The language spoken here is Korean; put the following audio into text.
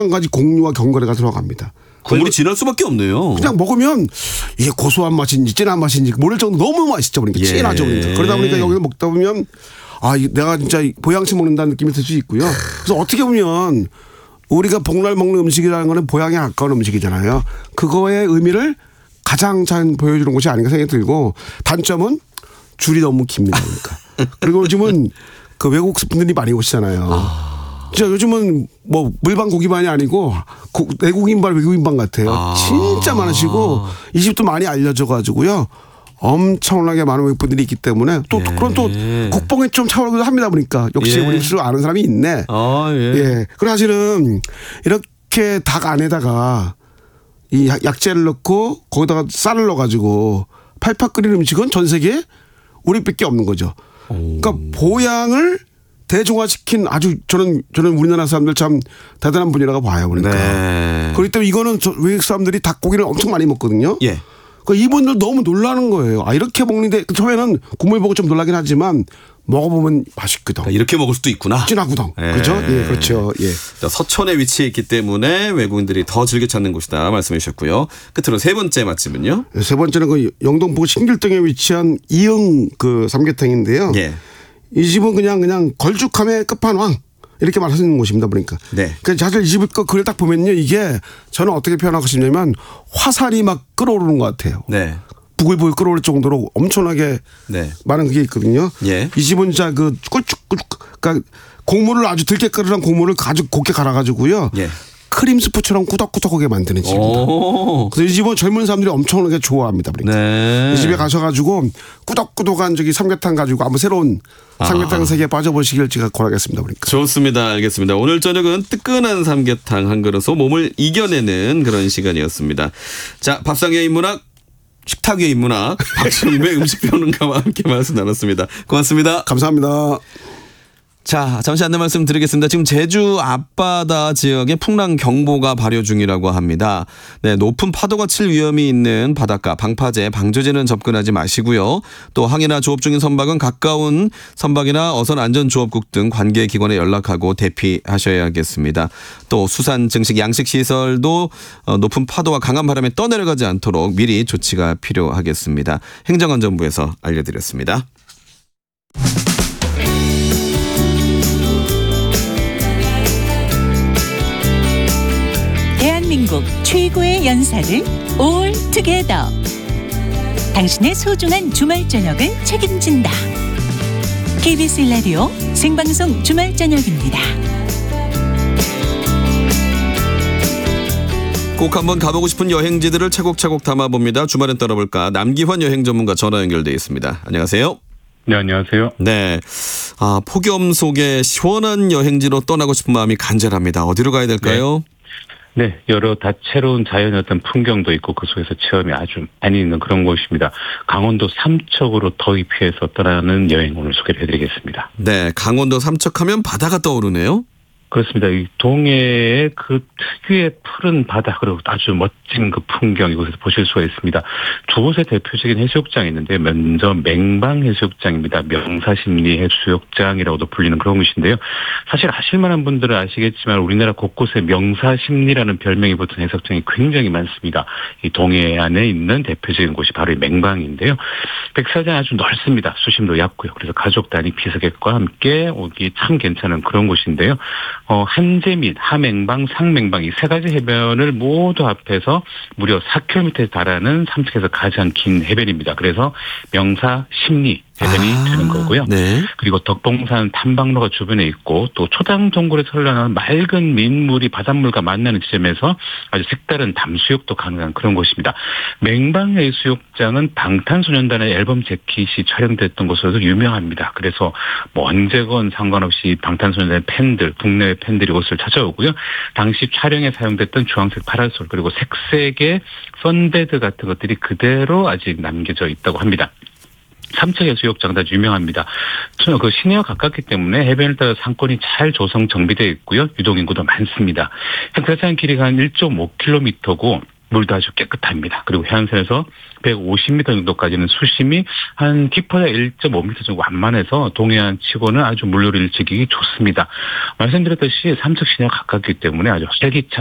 한 가지 공유와 견과류가 들어갑니다. 국물이 진할 수밖에 없네요. 그냥 먹으면 이게 고소한 맛인지 진한 맛인지 모를 정도 너무 맛있죠. 그러니까 진하죠. 그러니까. 그러다 보니까 여기서 먹다 보면 내가 진짜 보양식 먹는다는 느낌이 들 수 있고요. 그래서 어떻게 보면 우리가 복날 먹는 음식이라는 거는 보양에 가까운 음식이잖아요. 그거의 의미를 가장 잘 보여주는 곳이 아닌가 생각이 들고 단점은 줄이 너무 깁니다. 그러니까. 그리고 요즘은 그 외국 분들이 많이 오시잖아요. 진짜 요즘은 뭐 물반 고기반이 아니고 내국인반 외국인반 같아요. 진짜 많으시고 이 집도 많이 알려져 가지고요. 엄청나게 많은 외국분들이 있기 때문에 그런 또 국뽕에 좀 차오르기도 합니다. 보니까 역시 우리 술 아는 사람이 있네. 예. 그리고 사실은 이렇게 닭 안에다가 이 약재를 넣고 거기다가 쌀을 넣어가지고 팔팔 끓이는 음식은 전 세계에 우리밖에 없는 거죠. 그러니까 보양을 대중화시킨 아주 저는 우리나라 사람들 참 대단한 분이라고 봐요. 그러니까. 그렇기 때문에 이거는 외국 사람들이 닭고기를 엄청 많이 먹거든요. 그러니까 이분들 너무 놀라는 거예요. 이렇게 먹는데 처음에는 국물 보고 좀 놀라긴 하지만 먹어보면 맛있거든. 이렇게 먹을 수도 있구나. 진하거든. 그렇죠? 예, 그렇죠. 예. 서촌에 위치해 있기 때문에 외국인들이 더 즐겨 찾는 곳이다 말씀해 주셨고요. 끝으로 세 번째 맛집은요? 세 번째는 그 영등포 신길동에 위치한 이응 그 삼계탕인데요. 이 집은 그냥 걸쭉함의 끝판왕 이렇게 말하는 곳입니다. 그러니까. 그러니까 사실 이 집을 글을 딱 보면요. 이게 저는 어떻게 표현하고 싶냐면 화살이 막 끓어오르는 것 같아요. 부글부글 끓어올 정도로 엄청나게 많은 그게 있거든요. 이 집은 진짜 그 꿀쭉꿀쭉 그러니까 국물을 아주 들깨 끓으란 국물을 아주 곱게 갈아가지고요. 크림 스프처럼 꾸덕꾸덕하게 만드는 집입니다. 그래서 이 집은 젊은 사람들이 엄청나게 좋아합니다. 그러니까. 이 집에 가셔가지고 꾸덕꾸덕한 저기 삼계탕 가지고 한번 새로운 삼계탕 세계에 빠져보시길 제가 권하겠습니다. 그러니까. 좋습니다. 알겠습니다. 오늘 저녁은 뜨끈한 삼계탕 한 그릇으로 몸을 이겨내는 그런 시간이었습니다. 자, 밥상의 인문학, 식탁 위의 인문학, 박정배 음식평론가와 함께 말씀 나눴습니다. 고맙습니다. 감사합니다. 자, 잠시 안내 말씀 드리겠습니다. 지금 제주 앞바다 지역에 풍랑 경보가 발효 중이라고 합니다. 높은 파도가 칠 위험이 있는 바닷가, 방파제, 방조제는 접근하지 마시고요. 또 항해나 조업 중인 선박은 가까운 선박이나 어선 안전조업국 등 관계기관에 연락하고 대피하셔야겠습니다. 또 수산, 증식, 양식 시설도 높은 파도와 강한 바람에 떠내려가지 않도록 미리 조치가 필요하겠습니다. 행정안전부에서 알려드렸습니다. 대한민국 최고의 연사를 올 투게더. 당신의 소중한 주말 저녁을 책임진다. KBS 라디오 생방송 주말 저녁입니다. 꼭 한번 가보고 싶은 여행지들을 차곡차곡 담아봅니다. 주말엔 떠나볼까. 남기환 여행 전문가 전화 연결돼 있습니다. 안녕하세요. 네, 안녕하세요. 폭염 속에 시원한 여행지로 떠나고 싶은 마음이 간절합니다. 어디로 가야 될까요? 네, 여러 다채로운 자연의 어떤 풍경도 있고 그 속에서 체험이 아주 많이 있는 그런 곳입니다. 강원도 삼척으로 더위 피해서 떠나는 여행 오늘 소개를 해드리겠습니다. 네, 강원도 삼척하면 바다가 떠오르네요. 그렇습니다. 이 동해의 그 특유의 푸른 바다 그리고 아주 멋진 그 풍경 이곳에서 보실 수가 있습니다. 두 곳의 대표적인 해수욕장이 있는데 먼저 맹방 해수욕장입니다. 명사심리 해수욕장이라고도 불리는 그런 곳인데요. 사실 아실 만한 분들은 아시겠지만 우리나라 곳곳에 명사심리라는 별명이 붙은 해수욕장이 굉장히 많습니다. 이 동해안에 있는 대표적인 곳이 바로 이 맹방인데요. 백사장이 아주 넓습니다. 수심도 얕고요. 그래서 가족 단위 피서객과 함께 오기 참 괜찮은 그런 곳인데요. 한제 및 하맹방, 상맹방 이 세 가지 해변을 모두 합해서 무려 4km에 달하는 삼척에서 가장 긴 해변입니다. 그래서 명사 심리 해변이 되는 거고요. 그리고 덕봉산 탐방로가 주변에 있고 또 초당 동굴에 흘러나오는 맑은 민물이 바닷물과 만나는 지점에서 아주 색다른 담수욕도 가능한 그런 곳입니다. 맹방 해수욕장은 방탄소년단의 앨범 재킷이 촬영됐던 곳으로도 유명합니다. 그래서 뭐 언제건 상관없이 방탄소년단의 팬들, 국내외 팬들이 곳을 찾아오고요. 당시 촬영에 사용됐던 주황색 파라솔 그리고 색색의 선베드 같은 것들이 그대로 아직 남겨져 있다고 합니다. 삼척 해수욕장 다 유명합니다. 그 시내와 가깝기 때문에 해변을 따라 상권이 잘 조성 정비되어 있고요. 유동인구도 많습니다. 행사장 길이가 한 1.5km고 물도 아주 깨끗합니다. 그리고 해안선에서 150m 정도까지는 수심이 한 깊어야 1.5m 정도 완만해서 동해안 치고는 아주 물놀이를 즐기기 좋습니다. 말씀드렸듯이 삼척시내와 가깝기 때문에 아주 활기찬